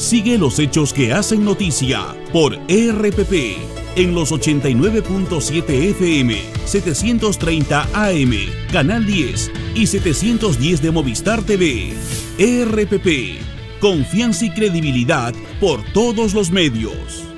Sigue los hechos que hacen noticia por RPP en los 89.7 FM, 730 AM, Canal 10 y 710 de Movistar TV. RPP, confianza y credibilidad por todos los medios.